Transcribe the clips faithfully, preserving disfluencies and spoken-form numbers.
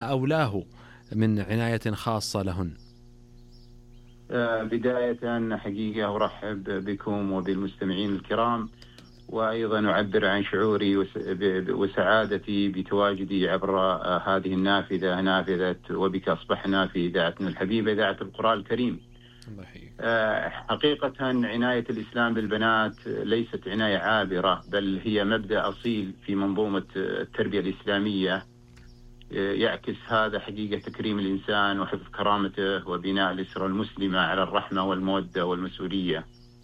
أولاه من عناية خاصة لهن؟ بداية حقيقة أرحب بكم وبالمستمعين الكرام، وأيضا أعبر عن شعوري وسعادتي بتواجدي عبر هذه النافذة، نافذة وبك أصبحنا، في إذاعتنا الحبيبة، إذاعة القرآن الكريم. الله يحييك. حقيقة عناية الإسلام بالبنات ليست عناية عابرة، بل هي مبدأ أصيل في منظومة التربية الإسلامية، يعكس هذا حقيقة تكريم الإنسان وحفظ كرامته وبناء الأسرة المسلمة على الرحمة والمودة والمسؤولية.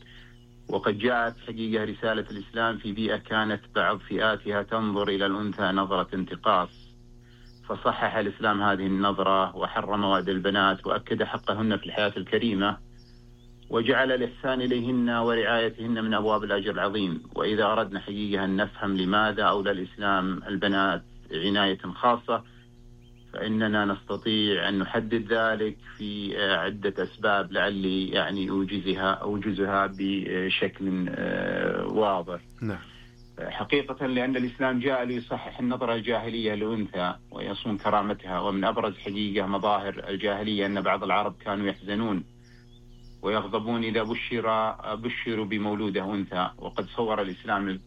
وقد جاءت حقيقة رسالة الإسلام في بيئة كانت بعض فئاتها تنظر إلى الأنثى نظرة انتقاص، فصحح الإسلام هذه النظرة وحرم مواد البنات وأكد حقهن في الحياة الكريمة، وجعل الإحسان إليهن ورعايتهن من أبواب الأجر العظيم. وإذا أردنا حقيقة أن نفهم لماذا أولى الإسلام البنات عناية خاصة، فإننا نستطيع أن نحدد ذلك في عدة أسباب، لعلي يعني أوجزها أوجزها بشكل واضح. نعم. حقيقة لأن الإسلام جاء ليصحح النظرة الجاهلية للأنثى ويصون كرامتها. ومن أبرز حقيقة مظاهر الجاهلية أن بعض العرب كانوا يحزنون ويغضبون إذا بشر بشروا بمولودة أنثى، وقد صور الإسلام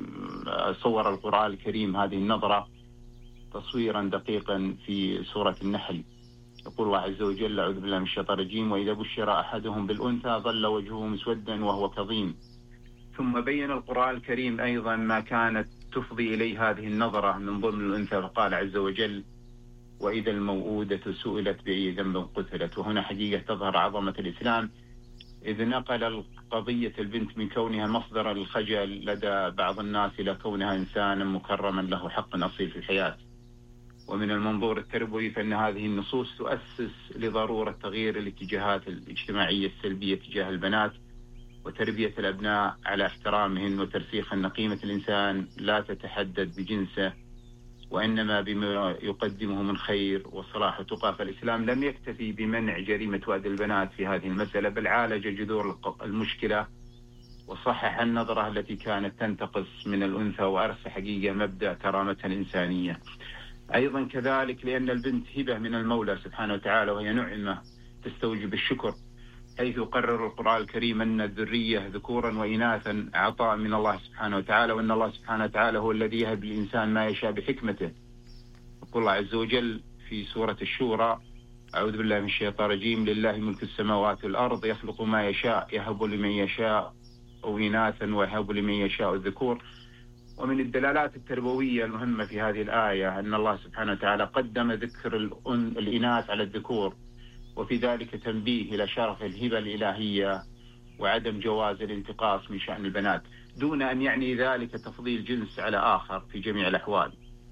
صور القرآن الكريم هذه النظرة تصويرا دقيقا في سورة النحل. يقول الله عز وجل: أعوذ بالله من الشيطان الرجيم: وإذا بشر أحدهم بالأنثى ظل وجهه مسودا وهو كظيم. ثم بين القرآن الكريم أيضا ما كانت تفضي إليه هذه النظرة من ظلم الأنثى، فقال عز وجل: وإذا الموءودة سئلت بأي ذنب قتلت. وهنا حقيقة تظهر عظمة الإسلام، إذ نقل قضية البنت من كونها مصدر الخجل لدى بعض الناس إلى كونها إنسانا مكرما له حق أصيل في الحياة. ومن المنظور التربوي فإن هذه النصوص تؤسس لضرورة تغيير الاتجاهات الاجتماعية السلبية تجاه البنات، وتربية الأبناء على احترامهن، وترسيخ أن قيمة الإنسان لا تتحدد بجنسه وإنما بما يقدمه من خير وصلاح وتقى. فالإسلام لم يكتفي بمنع جريمة وأد البنات في هذه المسألة، بل عالج جذور المشكلة وصحح النظرة التي كانت تنتقص من الأنثى، وأرسى حقيقة مبدأ كرامتها الإنسانية. أيضا كذلك لأن البنت هبة من المولى سبحانه وتعالى، وهي نعمة تستوجب الشكر، حيث قرر القرآن الكريم أن الذرية ذكورا وإناثا عطاء من الله سبحانه وتعالى، وأن الله سبحانه وتعالى هو الذي يهب للإنسان ما يشاء بحكمته. يقول الله عز وجل في سورة الشورى: أعوذ بالله من الشيطان الرجيم: لله ملك السماوات والأرض يخلق ما يشاء يهب لمن يشاء أو إناثا ويهب لمن يشاء الذكور. ومن الدلالات التربوية المهمة في هذه الآية أن الله سبحانه وتعالى قدم ذكر الإناث على الذكور، وفي ذلك تنبيه إلى شرف الهبة الإلهية وعدم جواز الانتقاص من شأن البنات، دون أن يعني ذلك تفضيل جنس على آخر في جميع الأحوال.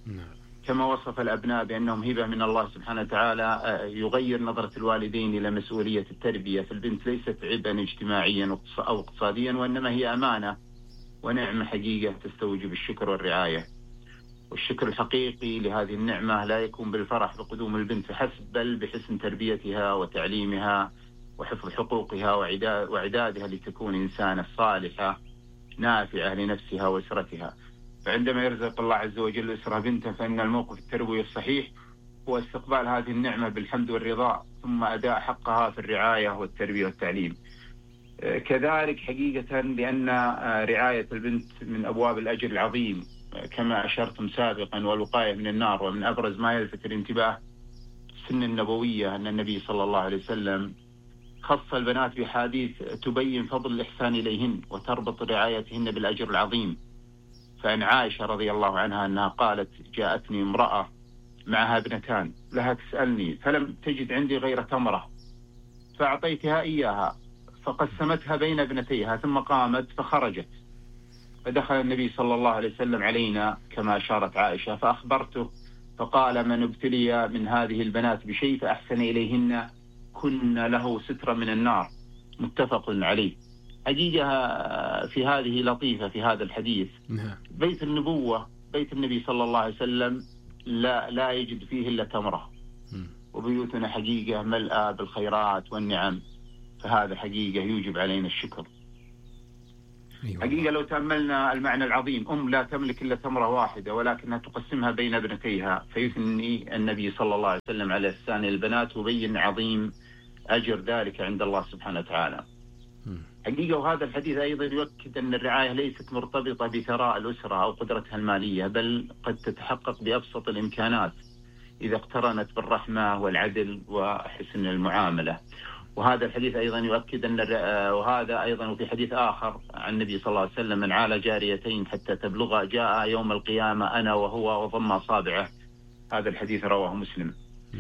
كما وصف الأبناء بأنهم هبة من الله سبحانه وتعالى، يغير نظرة الوالدين إلى مسؤولية التربية. فالبنت ليست عبئا اجتماعيا أو اقتصاديا، وإنما هي أمانة ونعمة حقيقة تستوجب الشكر والرعاية. والشكر الحقيقي لهذه النعمة لا يكون بالفرح بقدوم البنت فحسب، بل بحسن تربيتها وتعليمها وحفظ حقوقها وإعدادها لتكون إنسانة صالحة نافعة لنفسها وأسرتها. فعندما يرزق الله عز وجل أسرة بنته، فإن الموقف التربوي الصحيح هو استقبال هذه النعمة بالحمد والرضا، ثم أداء حقها في الرعاية والتربية والتعليم. كذلك حقيقة لأن رعاية البنت من أبواب الأجر العظيم كما أشرتم سابقا، والوقاية من النار. ومن أبرز ما يلفت الانتباه السنة النبوية أن النبي صلى الله عليه وسلم خص البنات بحديث تبين فضل الإحسان إليهن وتربط رعايتهن بالأجر العظيم. فإن عائشة رضي الله عنها أنها قالت: جاءتني امرأة معها ابنتان لها تسألني فلم تجد عندي غير تمرة فأعطيتها إياها فقسمتها بين ابنتيها ثم قامت فخرجت، فدخل النبي صلى الله عليه وسلم علينا كما أشارت عائشة فأخبرته، فقال: من ابتلي من هذه البنات بشيء فأحسن إليهن كن له سترا من النار. متفق عليه. حقيقة في هذه لطيفة في هذا الحديث. بيت النبوة بيت النبي صلى الله عليه وسلم لا لا يجد فيه إلا تمرة، وبيوتنا حقيقة ملأة بالخيرات والنعم، فهذا حقيقة يوجب علينا الشكر. أيوة. حقيقة لو تأملنا المعنى العظيم، أم لا تملك إلا ثمرة واحدة ولكنها تقسمها بين ابنتيها، فيثني النبي صلى الله عليه وسلم على إحسان البنات وبين عظيم أجر ذلك عند الله سبحانه وتعالى. حقيقة وهذا الحديث أيضا يؤكد أن الرعاية ليست مرتبطة بثراء الأسرة أو قدرتها المالية، بل قد تتحقق بأبسط الإمكانات إذا اقترنت بالرحمة والعدل وحسن المعاملة. وهذا الحديث أيضا يؤكد أن وهذا أيضا وفي حديث آخر عن النبي صلى الله عليه وسلم: من عال جاريتين حتى تبلغ جاء يوم القيامة أنا وهو وضم أصابعه. هذا الحديث رواه مسلم.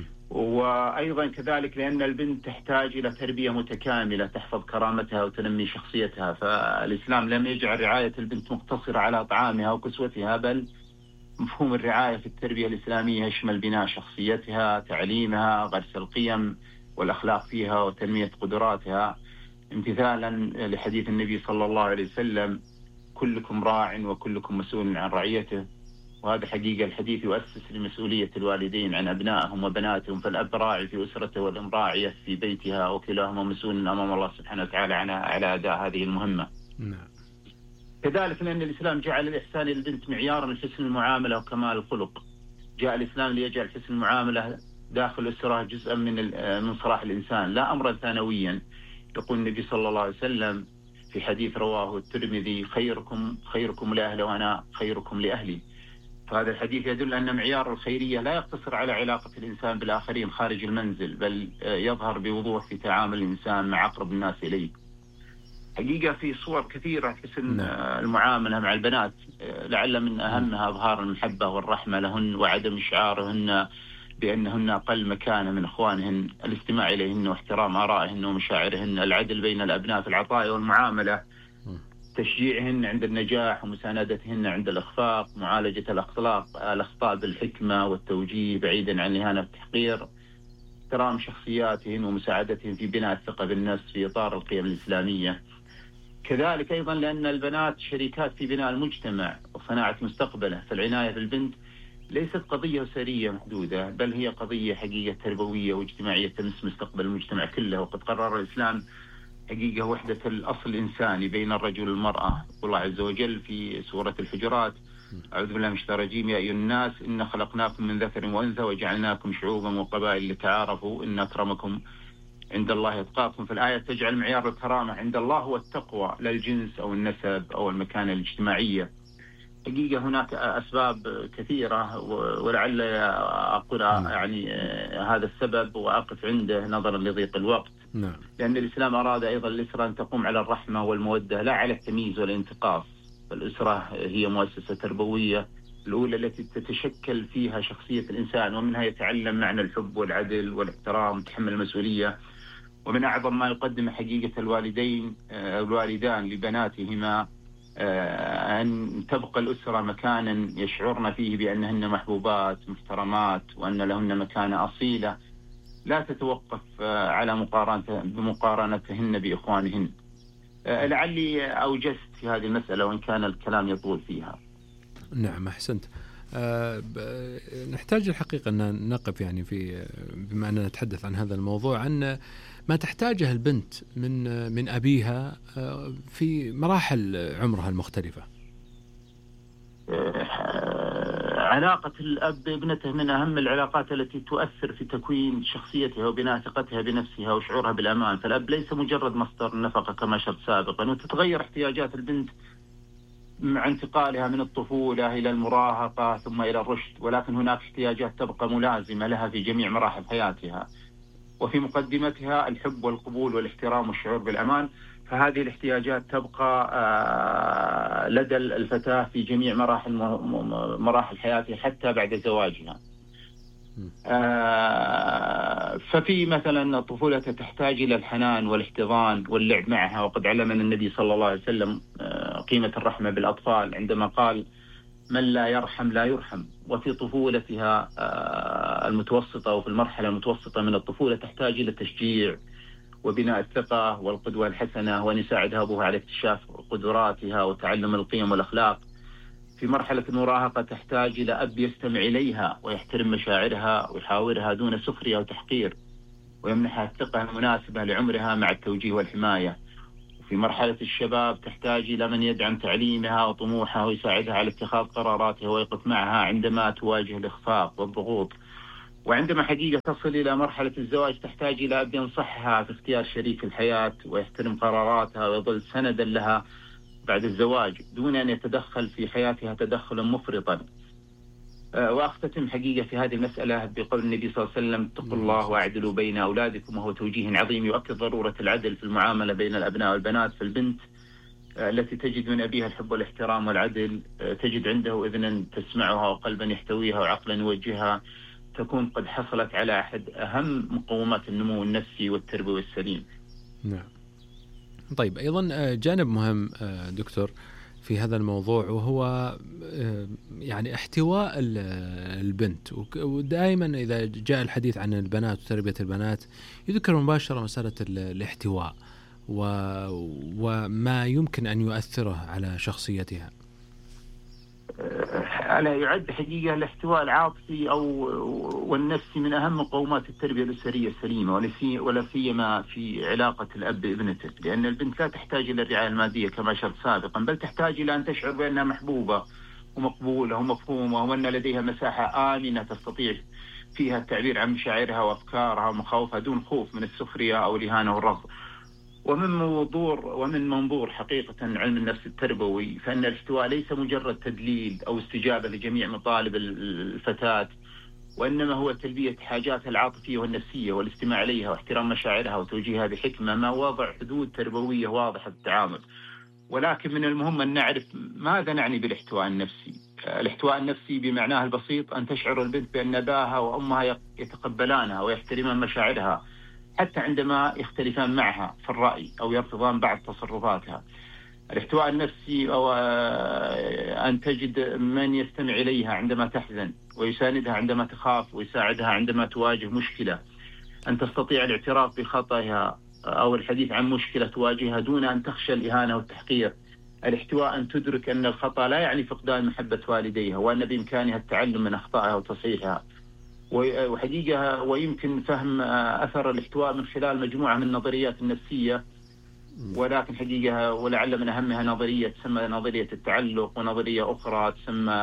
وأيضا كذلك لأن البنت تحتاج إلى تربية متكاملة تحفظ كرامتها وتنمي شخصيتها، فالإسلام لم يجعل رعاية البنت مقتصرة على طعامها وكسوتها، بل مفهوم الرعاية في التربية الإسلامية يشمل بناء شخصيتها، تعليمها، غرس القيم والأخلاق فيها وتنمية قدراتها، امتثالا لحديث النبي صلى الله عليه وسلم: كلكم راع وكلكم مسؤول عن رعيته. وهذا حقيقة الحديث يؤسس لمسؤولية الوالدين عن أبنائهم وبناتهم، فالأب راعي في أسرته والأم راعية في بيتها، وكلاهما مسؤول أمام الله سبحانه وتعالى على أداء هذه المهمة. نعم. كذلك لأن الإسلام جعل الإحسان للبنت معيارا لحسن المعاملة وكمال الخلق. جاء الإسلام ليجعل حسن المعاملة داخل الأسرة جزءا من من صلاح الإنسان لا أمرا ثانويا. يقول النبي صلى الله عليه وسلم في حديث رواه الترمذي: خيركم خيركم لأهله وأنا خيركم لأهلي. فهذا الحديث يدل أن معيار الخيرية لا يقتصر على علاقة الإنسان بالآخرين خارج المنزل، بل يظهر بوضوح في تعامل الإنسان مع أقرب الناس إليه. حقيقة في صور كثيرة حسن المعاملة مع البنات، لعل من أهمها إظهار المحبة والرحمة لهن وعدم إشعارهن بأنهن أقل مكانة من أخوانهن، الاستماع إليهن واحترام آرائهن ومشاعرهن، العدل بين الأبناء في العطاء والمعاملة، تشجيعهن عند النجاح ومساندتهن عند الإخفاق، معالجة الأخلاق الأخطاء بالحكمة والتوجيه بعيدا عن الإهانة والتحقير، احترام شخصياتهن ومساعدتهن في بناء الثقة بالنفس في إطار القيم الإسلامية. كذلك أيضا لأن البنات شريكات في بناء المجتمع وصناعة مستقبله، فالعناية بالبنت ليست قضية أسرية محدودة، بل هي قضية حقيقة تربوية واجتماعية تمس مستقبل المجتمع كله. وقد قرر الإسلام حقيقة وحدة الأصل الإنساني بين الرجل والمرأة. والله عز وجل في سورة الحجرات: أعوذ بالله من الشيطان الرجيم: يا أيها الناس إنا خلقناكم من ذكر وأنثى وجعلناكم شعوبا وقبائل لتعارفوا إن أكرمكم عند الله يتقاكم. في الآية تجعل معيار الكرامة عند الله هو التقوى لا الجنس أو النسب أو المكانة الاجتماعية. حقيقة هناك أسباب كثيرة ولعل أقول يعني هذا السبب وأقف عنده نظرا لضيق الوقت. نعم. لأن الإسلام أراد أيضا الأسرة أن تقوم على الرحمة والمودة لا على التمييز والانتقاص. فالأسرة هي مؤسسة تربوية الأولى التي تتشكل فيها شخصية الإنسان، ومنها يتعلم معنى الحب والعدل والاحترام وتحمل المسؤولية. ومن أعظم ما يقدم حقيقة الوالدين الوالدان لبناتهما أن تبقى الأسرة مكانا يشعرن فيه بأنهن محبوبات محترمات وأن لهن مكانة أصيلة لا تتوقف على مقارنة بمقارنتهن بإخوانهن. لعلي أوجزت في هذه المسألة وإن كان الكلام يطول فيها. نعم أحسنت. أه نحتاج الحقيقة أن نقف يعني في بما أننا نتحدث عن هذا الموضوع عن ما تحتاجه البنت من من أبيها في مراحل عمرها المختلفة. علاقة الأب بابنته من أهم العلاقات التي تؤثر في تكوين شخصيتها وبناء ثقتها بنفسها وشعورها بالأمان. فالأب ليس مجرد مصدر نفقة كما شرت سابقا، وتتغير احتياجات البنت مع انتقالها من الطفولة إلى المراهقة ثم إلى الرشد، ولكن هناك احتياجات تبقى ملازمة لها في جميع مراحل حياتها، وفي مقدمتها الحب والقبول والاحترام والشعور بالأمان. فهذه الاحتياجات تبقى لدى الفتاة في جميع مراحل مراحل حياتها حتى بعد زواجها. ففي مثلا طفولتها تحتاج إلى الحنان والاحتضان واللعب معها، وقد علمنا النبي صلى الله عليه وسلم قيمة الرحمة بالأطفال عندما قال: من لا يرحم لا يرحم. وفي طفولتها المتوسطة وفي المرحلة المتوسطة من الطفولة تحتاج إلى تشجيع وبناء الثقة والقدوة الحسنة، وأن يساعدها أبوها على اكتشاف قدراتها وتعلم القيم والأخلاق. في مرحلة المراهقة تحتاج إلى أب يستمع إليها ويحترم مشاعرها ويحاورها دون سخرية وتحقير، ويمنحها الثقة المناسبة لعمرها مع التوجيه والحماية. وفي مرحلة الشباب تحتاج إلى من يدعم تعليمها وطموحها ويساعدها على اتخاذ قراراتها ويقف معها عندما تواجه الإخفاق والضغوط. وعندما حقيقة تصل إلى مرحلة الزواج تحتاج إلى أب ينصحها في اختيار شريك الحياة ويحترم قراراتها ويظل سندا لها بعد الزواج دون أن يتدخل في حياتها تدخلا مفرطا. وأختتم حقيقة في هذه المسألة بقول النبي صلى الله عليه وسلم: اتقوا الله واعدلوا بين أولادكم، وهو توجيه عظيم يؤكد ضرورة العدل في المعاملة بين الأبناء والبنات. فالبنت التي تجد من أبيها الحب والاحترام والعدل تجد عنده إذنا تسمعها وقلبا يحتويها وعقلا يوجهها، تكون قد حصلت على أحد أهم مقومات النمو النفسي والتربوي السليم. نعم. طيب، أيضا جانب مهم دكتور في هذا الموضوع، وهو يعني احتواء البنت. ودائما إذا جاء الحديث عن البنات وتربية البنات يذكر مباشرة مسألة الاحتواء وما يمكن أن يؤثره على شخصيتها. ألا يعد حقيقة الاحتواء العاطفي أو والنفسي من أهم مقومات التربية الأسرية السليمة، ولا سيما في علاقة الأب بابنته، لأن البنت لا تحتاج إلى الرعاية المادية كما أشرت سابقا، بل تحتاج إلى أن تشعر بأنها محبوبة ومقبولة ومفهومة، وأن لديها مساحة آمنة تستطيع فيها التعبير عن مشاعرها وأفكارها ومخاوفها دون خوف من السخرية أو الإهانة والرفض. ومن منظور ومن منظور حقيقة علم النفس التربوي، فإن الاحتواء ليس مجرد تدليل أو استجابة لجميع مطالب الفتاة، وإنما هو تلبية حاجاتها العاطفية والنفسية والاستماع إليها واحترام مشاعرها وتوجيهها بحكمة، ما وضع حدود تربوية واضحة في التعامل. ولكن من المهم أن نعرف ماذا نعني بالاحتواء النفسي. الاحتواء النفسي بمعناه البسيط أن تشعر البنت بأن أباها وأمها يتقبلانها ويحترمان مشاعرها حتى عندما يختلفان معها في الرأي أو يرفضان بعض تصرفاتها. الاحتواء النفسي أو أن تجد من يستمع إليها عندما تحزن ويساندها عندما تخاف ويساعدها عندما تواجه مشكلة، أن تستطيع الاعتراف بخطئها أو الحديث عن مشكلة تواجهها دون أن تخشى الإهانة والتحقير. الاحتواء أن تدرك أن الخطأ لا يعني فقدان محبة والديها، وأن بإمكانها التعلم من أخطائها وتصحيحها. وحقيقة ويمكن فهم أثر الاحتواء من خلال مجموعة من النظريات النفسية، ولكن حقيقة ولعل من أهمها نظرية تسمى نظرية التعلق، ونظرية أخرى تسمى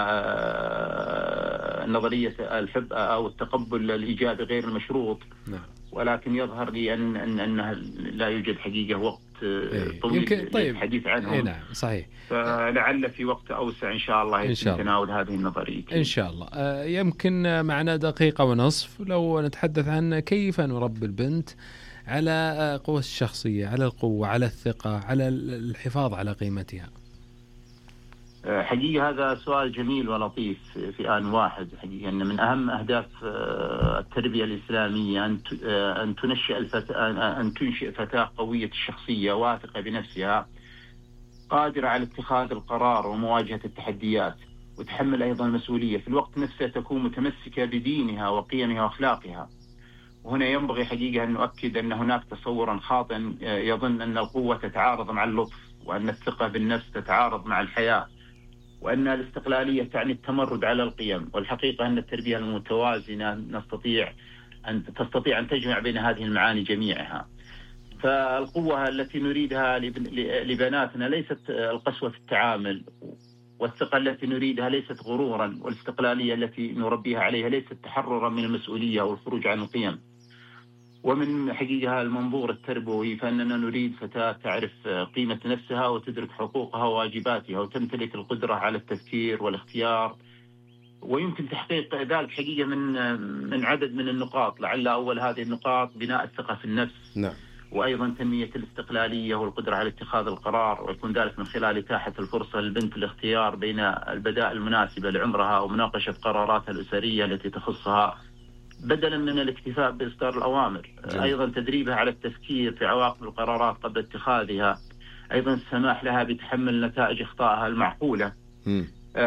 نظرية الحب أو التقبل الإيجابي غير المشروط. نعم. ولكن يظهر لي أن أن أنها لا يوجد حقيقة وقت طويل طيب. للحديث عنهم. إيه نعم صحيح. فلعل في وقت أوسع إن شاء الله يتم تناول هذه النظرية إن شاء الله. آه يمكن معنا دقيقة ونصف لو نتحدث عن كيف نربي البنت على قوة الشخصية، على القوة، على الثقة، على الحفاظ على قيمتها. حقيقة هذا سؤال جميل ولطيف في آن واحد. حقيقة أن من أهم أهداف التربية الإسلامية أن تنشئ الفتاة أن تنشئ فتاة قوية الشخصية واثقة بنفسها، قادرة على اتخاذ القرار ومواجهة التحديات، وتحمل أيضا المسؤولية في الوقت نفسه، تكون متمسكة بدينها وقيمها وأخلاقها. وهنا ينبغي حقيقة أن نؤكد أن هناك تصورا خاطئ يظن أن القوة تتعارض مع اللطف، وأن الثقة بالنفس تتعارض مع الحياة، وأن الاستقلالية تعني التمرد على القيم. والحقيقة أن التربية المتوازنة نستطيع أن تستطيع أن تجمع بين هذه المعاني جميعها. فالقوة التي نريدها لبناتنا ليست القسوة في التعامل، والثقة التي نريدها ليست غرورا، والاستقلالية التي نربيها عليها ليست تحررا من المسؤولية والخروج عن القيم. ومن حقيقة المنظور التربوي فإننا نريد فتاة تعرف قيمة نفسها وتدرك حقوقها وواجباتها وتمتلك القدرة على التفكير والاختيار. ويمكن تحقيق ذلك حقيقة من من عدد من النقاط، لعل أول هذه النقاط بناء الثقة في النفس. نعم. وأيضا تنمية الاستقلالية والقدرة على اتخاذ القرار، ويكون ذلك من خلال إتاحة الفرصة للبنت الاختيار بين البدائل المناسبة لعمرها ومناقشة قراراتها الأسرية التي تخصها بدلا من الاكتفاء بإصدار الأوامر. جميل. أيضا تدريبها على التفكير في عواقب القرارات قبل اتخاذها، أيضا السماح لها بتحمل نتائج أخطائها المعقولة. م.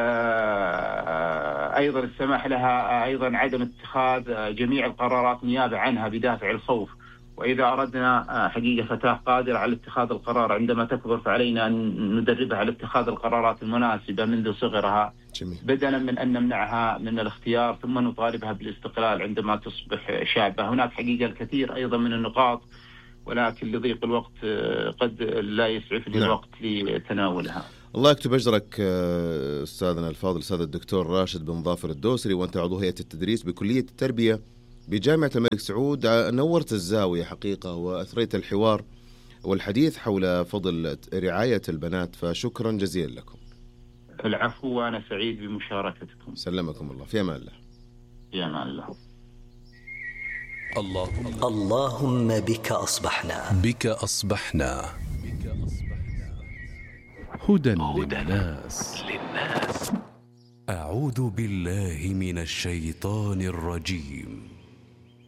أيضا السماح لها أيضا عدم اتخاذ جميع القرارات نيابة عنها بدافع الخوف. وإذا أردنا حقيقة فتاة قادرة على اتخاذ القرار عندما تكبر، فعلينا أن ندربها على اتخاذ القرارات المناسبة منذ صغرها. جميل. بدلا من أن نمنعها من الاختيار ثم نطالبها بالاستقلال عندما تصبح شابة. هناك حقيقة الكثير أيضا من النقاط ولكن لضيق الوقت قد لا يسعفني نعم. الوقت لتناولها. الله يكتب أجرك أستاذنا الفاضل أستاذ الدكتور راشد بن ظافر الدوسري، وأنت عضو هيئة التدريس بكلية التربية بجامعة الملك سعود. نورت الزاوية حقيقة وأثريت الحوار والحديث حول فضل رعاية البنات، فشكرا جزيلا لكم. العفو، وأنا سعيد بمشاركتكم. سلمكم الله، في أمان الله. في أمان الله. اللهم اللهم بك أصبحنا بك أصبحنا هدى للناس. أعوذ بالله من الشيطان الرجيم.